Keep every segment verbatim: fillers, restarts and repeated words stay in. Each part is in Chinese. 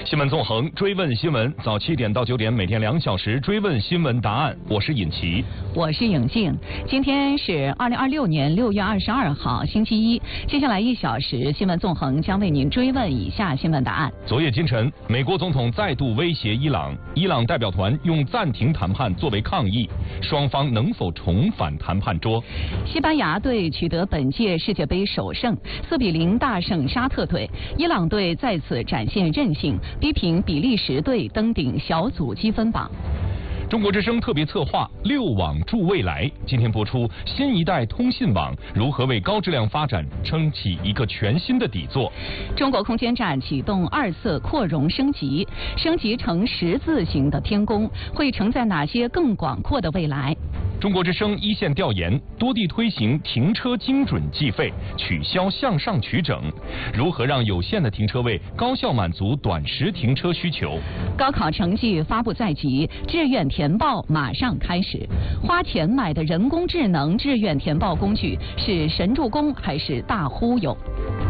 新闻纵横，追问新闻，早七点到九点，每天两小时追问新闻答案。我是尹奇， 我是颖静。今天是二零二六年六月二十二号，星期一。接下来一小时，新闻纵横将为您追问以下新闻答案。 昨夜今晨，美国总统再度威胁伊朗，伊朗代表团用暂停谈判作为抗议，双方能否重返谈判桌？ 西班牙队取得本届世界杯首胜，四比零大胜沙特队。伊朗队再次展现韧性，逼平比利时队登顶小组积分榜。 中国之声特别策划六网助未来，今天播出新一代通信网如何为高质量发展撑起一个全新的底座。 中国空间站启动二色扩容升级，升级成十字形的天宫，会承载哪些更广阔的未来？ 中国之声一线调研，多地推行停车精准计费，取消向上取整，如何让有限的停车位高效满足短时停车需求？ 高考成绩发布在即，志愿填报马上开始。花钱买的人工智能志愿填报工具是神助攻还是大忽悠？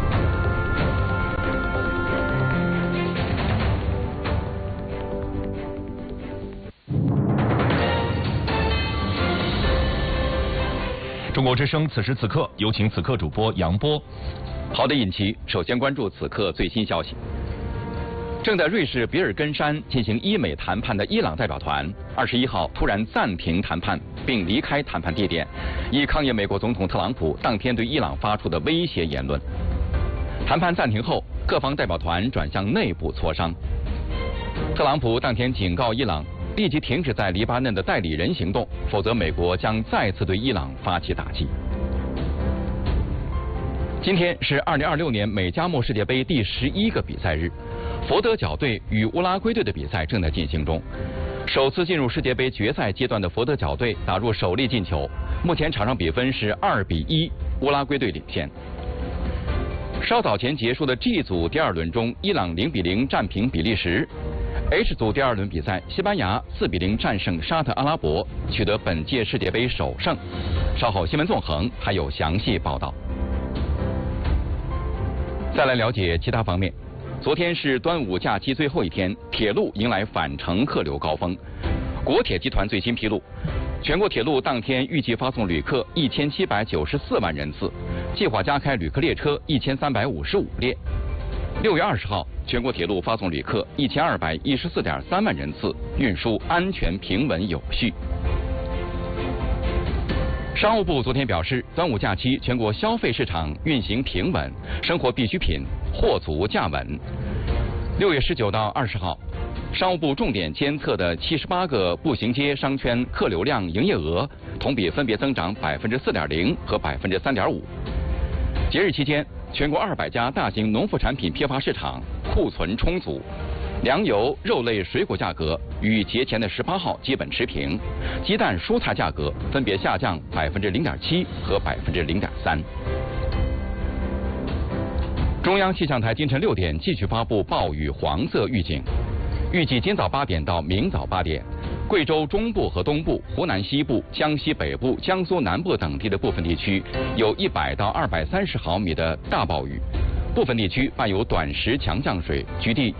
中国之声此时此刻，有请此刻主播杨波。 好的，尹奇，首先关注此刻最新消息。正在瑞士比尔根山进行伊美谈判的伊朗代表团，二十一号突然暂停谈判，并离开谈判地点，以抗议美国总统特朗普当天对伊朗发出的威胁言论。谈判暂停后，各方代表团转向内部磋商。特朗普当天警告伊朗，立即停止在黎巴嫩的代理人行动，否则美国将再次对伊朗发起打击。今天是二零二六年美加墨世界杯第十一个比赛日，佛得角队与乌拉圭队的比赛正在进行中。首次进入世界杯决赛阶段的佛得角队打入首粒进球，目前场上比分是二比一，乌拉圭队领先。稍早前结束的 G 组第二轮中，伊朗零比零战平比利时。H 组第二轮比赛，西班牙四比零战胜沙特阿拉伯，取得本届世界杯首胜。稍后新闻纵横还有详细报道。再来了解其他方面。昨天是端午假期最后一天，铁路迎来返程客流高峰。国铁集团最新披露，全国铁路当天预计发送旅客一千七百九十四万人次，计划加开旅客列车一千三百五十五列。六月二十号，全国铁路发送旅客一千二百一十四点三万人次，运输安全平稳有序。商务部昨天表示，端午假期全国消费市场运行平稳，生活必需品货足价稳。六月十九到二十号，商务部重点监测的七十八个步行街商圈客流量营业额同比分别增长百分之四点零和百分之三点五。节日期间，全国二百家大型农副产品批发市场库存充足，粮油、肉类、水果价格与节前的十八号基本持平，鸡蛋、蔬菜价格分别下降百分之零点七和百分之零点三。中央气象台今晨六点继续发布暴雨黄色预警，预计今早八点到明早八点，贵州中部和东部、湖南西部、江西北部、江苏南部等地的部分地区有一百到二百三十毫米的大暴雨，部分地区伴有短时强降水，局地